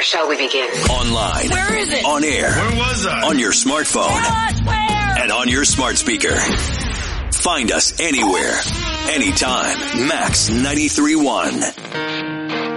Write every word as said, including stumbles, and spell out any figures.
shall we begin? Online. Where is it? On air. Where was I? On your smartphone. What? Where? And on your smart speaker. Find us anywhere, anytime. Max ninety-three point one.